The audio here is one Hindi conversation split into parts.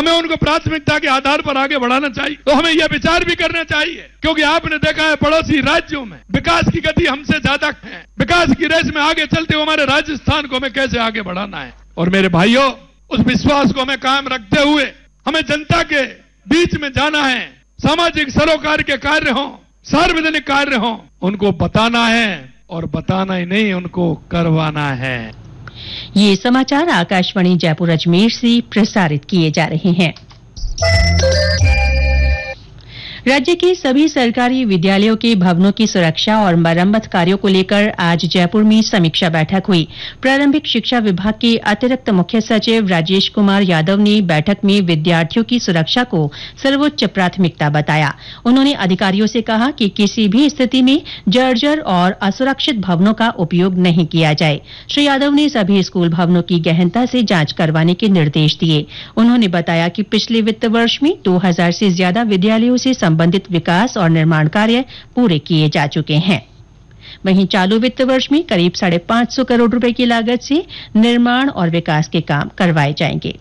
हमें उनको प्राथमिकता के आधार पर आगे बढ़ाना चाहिए। तो हमें यह विचार भी करना चाहिए, क्योंकि आपने देखा है पड़ोसी राज्यों में विकास की गति हमसे ज्यादा है। विकास की रेस में आगे चलते हुए हमारे राजस्थान को हमें कैसे आगे बढ़ाना है। और मेरे भाइयों, उस विश्वास को हमें कायम रखते हुए हमें जनता के बीच में जाना है। सामाजिक सरोकार के कार्य हों, सार्वजनिक कार्य हों, उनको बताना है और बताना ही नहीं, उनको करवाना है। ये समाचार आकाशवाणी जयपुर अजमेर से प्रसारित किए जा रहे हैं। राज्य के सभी सरकारी विद्यालयों के भवनों की सुरक्षा और मरम्मत कार्यों को लेकर आज जयपुर में समीक्षा बैठक हुई। प्रारंभिक शिक्षा विभाग के अतिरिक्त मुख्य सचिव राजेश कुमार यादव ने बैठक में विद्यार्थियों की सुरक्षा को सर्वोच्च प्राथमिकता बताया। उन्होंने अधिकारियों से कहा कि किसी भी स्थिति में जर्जर और असुरक्षित भवनों का उपयोग नहीं किया जाए। श्री यादव ने सभी स्कूल भवनों की गहनता से जांच करवाने के निर्देश दिए। उन्होंने बताया कि पिछले वित्त वर्ष में 2000 से ज्यादा विद्यालयों से संबंधित विकास और निर्माण कार्य पूरे किए जा चुके हैं। वहीं चालू वित्त वर्ष में करीब 550 करोड़ रुपए की लागत से निर्माण और विकास के काम करवाए जाएंगे।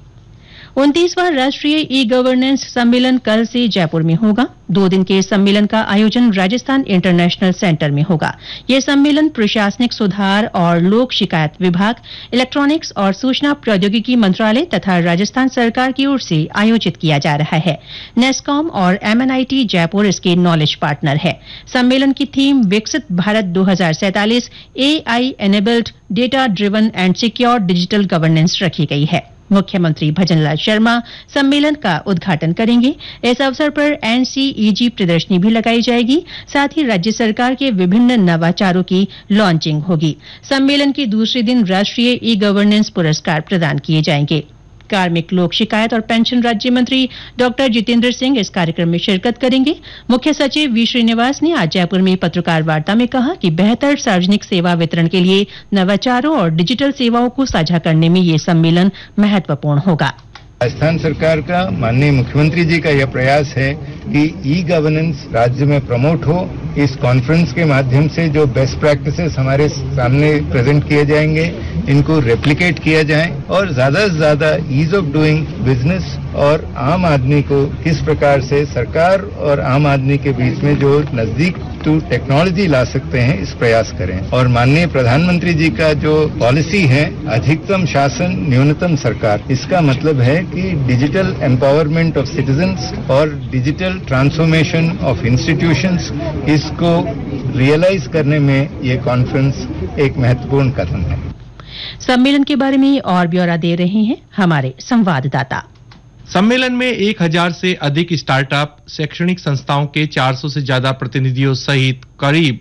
29वां राष्ट्रीय ई गवर्नेंस सम्मेलन कल से जयपुर में होगा। 2 दिन के सम्मेलन का आयोजन राजस्थान इंटरनेशनल सेंटर में होगा। यह सम्मेलन प्रशासनिक सुधार और लोक शिकायत विभाग, इलेक्ट्रॉनिक्स और सूचना प्रौद्योगिकी मंत्रालय तथा राजस्थान सरकार की ओर से आयोजित किया जा रहा है। नेस्कॉम और MNIT जयपुर इसके नॉलेज पार्टनर है। सम्मेलन की थीम विकसित Bharat 2047 AI enabled data driven and secure digital governance रखी गई है। मुख्यमंत्री भजनलाल शर्मा सम्मेलन का उद्घाटन करेंगे। इस अवसर पर NCEG प्रदर्शनी भी लगाई जाएगी। साथ ही राज्य सरकार के विभिन्न नवाचारों की लॉन्चिंग होगी। सम्मेलन के दूसरे दिन राष्ट्रीय ई गवर्नेंस पुरस्कार प्रदान किए जाएंगे। कार्मिक लोक शिकायत और पेंशन राज्य मंत्री डॉक्टर जितेंद्र सिंह इस कार्यक्रम में शिरकत करेंगे। मुख्य सचिव वी श्रीनिवास ने आज जयपुर में पत्रकार वार्ता में कहा कि बेहतर सार्वजनिक सेवा वितरण के लिए नवाचारों और डिजिटल सेवाओं को साझा करने में ये सम्मेलन महत्वपूर्ण होगा। राजस्थान सरकार का माननीय मुख्यमंत्री जी का यह प्रयास है कि ई गवर्नेंस राज्य में प्रमोट हो। इस कॉन्फ्रेंस के माध्यम से जो बेस्ट प्रैक्टिसेस हमारे सामने प्रेजेंट किए जाएंगे, इनको रेप्लिकेट किया जाए और ज्यादा से ज्यादा ईज ऑफ डूइंग बिजनेस और आम आदमी को किस प्रकार से सरकार और आम आदमी के बीच में जो नजदीक टू टेक्नोलॉजी ला सकते हैं, इस प्रयास करें। और माननीय प्रधानमंत्री जी का जो पॉलिसी है अधिकतम शासन न्यूनतम सरकार, इसका मतलब है कि डिजिटल एम्पावरमेंट ऑफ सिटीजन्स और डिजिटल ट्रांसफॉर्मेशन ऑफ इंस्टीट्यूशंस, इसको रियलाइज करने में ये कॉन्फ्रेंस एक महत्वपूर्ण कदम है। सम्मेलन के बारे में और ब्यौरा दे रहे हैं हमारे संवाददाता। सम्मेलन में 1000 से अधिक स्टार्टअप, शैक्षणिक संस्थाओं के 400 से ज्यादा प्रतिनिधियों सहित करीब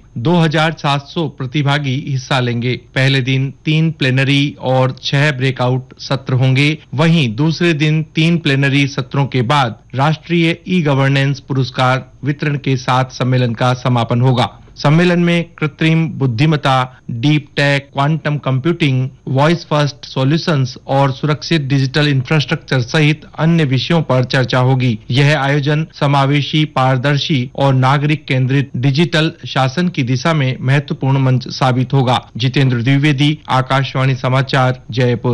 2700 प्रतिभागी हिस्सा लेंगे। पहले दिन 3 प्लेनरी और 6 ब्रेकआउट सत्र होंगे। वहीं दूसरे दिन 3 प्लेनरी सत्रों के बाद राष्ट्रीय ई गवर्नेंस पुरस्कार वितरण के साथ सम्मेलन का समापन होगा। सम्मेलन में कृत्रिम बुद्धिमत्ता, deep tech, quantum computing, voice first solutions और सुरक्षित डिजिटल इंफ्रास्ट्रक्चर सहित अन्य विषयों पर चर्चा होगी। यह आयोजन समावेशी, पारदर्शी और नागरिक केंद्रित डिजिटल शासन की दिशा में महत्वपूर्ण मंच साबित होगा। जितेंद्र द्विवेदी, आकाशवाणी समाचार, जयपुर।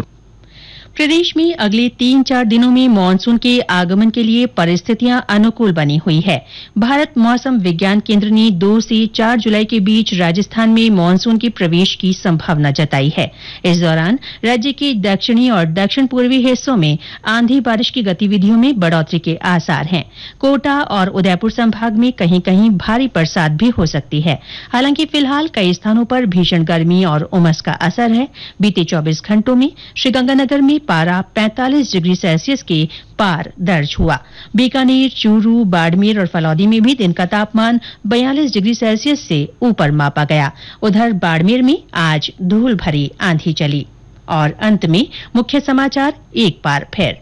प्रदेश में अगले 3-4 दिनों में मानसून के आगमन के लिए परिस्थितियां अनुकूल बनी हुई है। भारत मौसम विज्ञान केंद्र ने 2 से 4 जुलाई के बीच राजस्थान में मानसून के प्रवेश की संभावना जताई है। इस दौरान राज्य के दक्षिणी और दक्षिण पूर्वी हिस्सों में आंधी बारिश की गतिविधियों में बढ़ोतरी के आसार हैं। कोटा और उदयपुर संभाग में कहीं-कहीं भारी बरसात भी हो सकती है। हालांकि फिलहाल कई स्थानों पर भीषण गर्मी और उमस का असर है। बीते 24 घंटों में श्रीगंगानगर में पारा 45 डिग्री सेल्सियस के पार दर्ज हुआ। बीकानेर, चूरू, बाड़मेर और फलौदी में भी दिन का तापमान 42 डिग्री सेल्सियस से ऊपर मापा गया। उधर बाड़मेर में आज धूल भरी आंधी चली। और अंत में मुख्य समाचार एक बार फिर।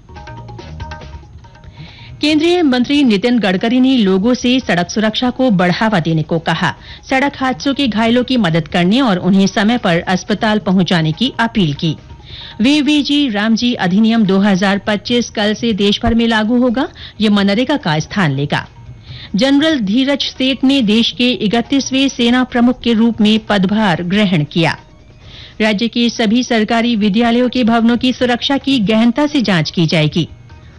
केंद्रीय मंत्री नितिन गडकरी ने लोगों से सड़क सुरक्षा को बढ़ावा देने को कहा। सड़क हादसों के घायलों की मदद करने और उन्हें समय पर अस्पताल पहुंचाने की अपील की। VVG रामजी अधिनियम 2025 कल से देश भर में लागू होगा। ये मनरेगा का स्थान लेगा। जनरल धीरज सेठ ने देश के 31वें सेना प्रमुख के रूप में पदभार ग्रहण किया। राज्य के सभी सरकारी विद्यालयों के भवनों की सुरक्षा की गहनता से जांच की जाएगी।